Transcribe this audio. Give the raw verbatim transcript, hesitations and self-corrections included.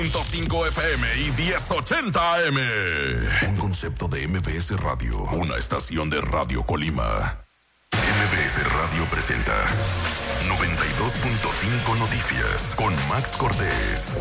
ciento cinco F M y diez ochenta A M. Un concepto de M B S Radio, una estación de Radio Colima. M B S Radio presenta noventa y dos punto cinco Noticias con Max Cortés.